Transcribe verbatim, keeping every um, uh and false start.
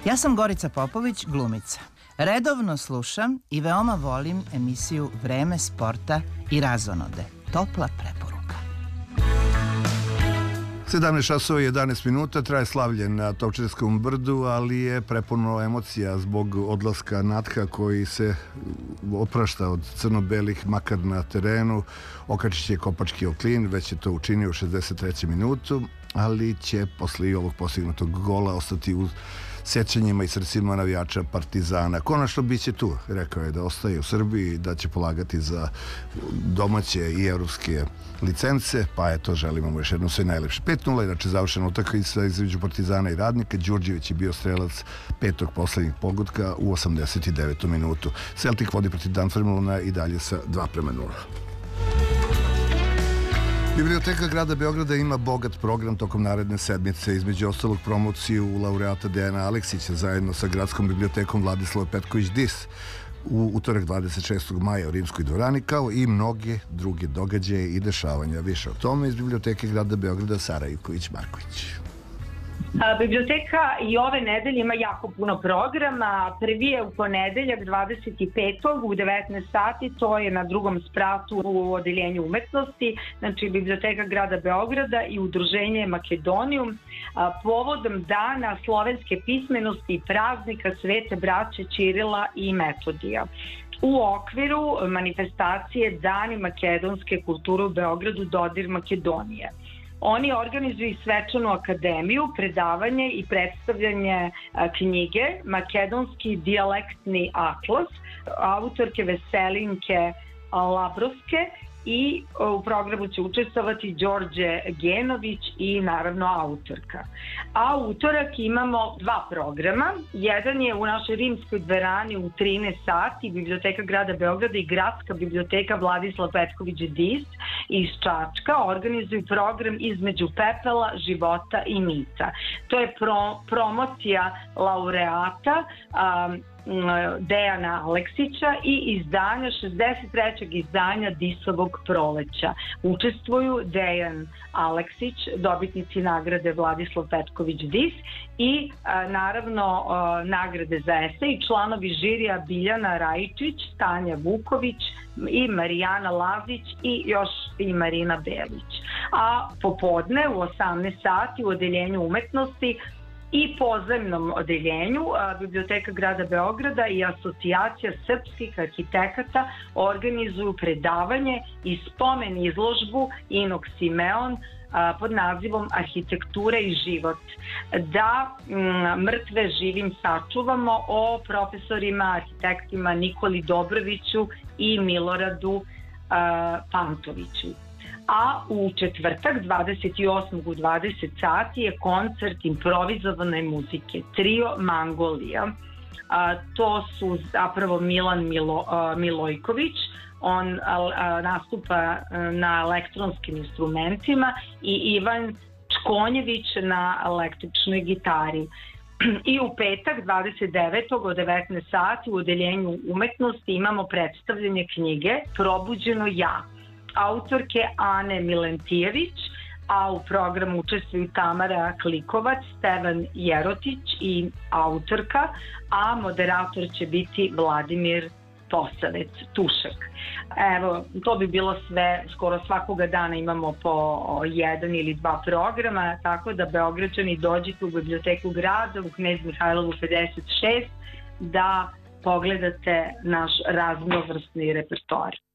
Ja sam Gorica Popović, glumica. Redovno slušam i veoma volim emisiju Vreme sporta i razonode. Topla preporuka. sedamnaest časova i jedanaest minuta traje slavlje na Tovčarskom brdu, ali je prepuno emocija zbog odlaska Natha koji se oprašta od crno-belih makar na terenu. Okačit će kopački o klin, već je to učinio u šezdeset trećem minutu, ali će posle ovog postignutog gola ostati u sjećanjima i srcima navijača Partizana. Konačno bit će tu, rekao je da ostaje u Srbiji, da će polagati za domaće i evropske licence, pa eto, želimo mu još jedno sve najlepše. pet nula, inače završena utakmica između Partizana i Radnika. Đurđević je bio strelac petog poslednjeg pogotka u osamdeset devetom minutu. Celtic vodi protiv Dunfermluna i dalje sa dva prema nula. Biblioteka grada Beograda ima bogat program tokom naredne sedmice, između ostalog promociju laureata Dejana Aleksića zajedno sa gradskom bibliotekom Vladislava Petković-Dis u utorak dvadeset šestog maja u Rimskoj dvorani, kao i mnoge druge događaje i dešavanja. Više o tome iz Biblioteke grada Beograda Sara Ivković-Marković. Biblioteka i ove nedelje ima jako puno programa. Prvi je u ponedeljak dvadeset petog u devetnaest sati, to je na drugom spratu u odeljenju umetnosti, znači Biblioteka grada Beograda i Udruženje Makedonijum, povodom dana slovenske pismenosti i praznika Svete braće Ćirila i Metodija. U okviru manifestacije Dani makedonske kulture u Beogradu Dodir Makedonije. Oni organizuju svečanu akademiju, predavanje i predstavljanje knjige Makedonski dijalektni atlas autorke Veselinke Labrovske, i u programu će učestvovati Đorđe Genović i naravno autorka. A u utorak imamo dva programa. Jedan je u našoj Rimskoj dvorani u trinaest sati, Biblioteka grada Beograda i Gradska biblioteka Vladislav Petković-Dis iz Čačka organizuju program Između pepela, života i mita. To je pro, promocija laureata um, Dejana Aleksića i izdanja šezdeset trećeg izdanja Disovog proleća. Učestvuju Dejan Aleksić, dobitnici nagrade Vladislav Petković-Dis i a, naravno a, nagrade za esej, članovi žirija Biljana Rajičić, Tanja Vuković i Marijana Lazić i još i Marina Belić. A popodne u osamnaest sati u odeljenju umetnosti i pozemnom odeljenju Biblioteka grada Beograda i Asocijacija srpskih arhitekata organizuju predavanje i spomen izložbu Inok Simeon pod nazivom Arhitektura i život. Da mrtve živim sačuvamo, o profesorima, arhitektima Nikoli Dobroviću i Miloradu Pantoviću. A u četvrtak dvadeset osmog u dvadeset sati je koncert improvizovane muzike Trio Mangolija. A, to su zapravo Milan Milo, a, Milojković, on a, a, nastupa a, na elektronskim instrumentima, i Ivan Čkonjević na električnoj gitari. I u petak dvadeset devetog od devetnaest sati u odeljenju umetnosti imamo predstavljanje knjige Probuđeno ja, autorke Ane Milentijević, a u programu učestvuju Tamara Klikovac, Stevan Jerotić i autorka, a moderator će biti Vladimir Posavec, Tušak. Evo, to bi bilo sve, skoro svakoga dana imamo po jedan ili dva programa, tako da Beograđani dođite u Biblioteku grada u Knez Mihajlovu pedeset šest da pogledate naš raznovrsni repertoar.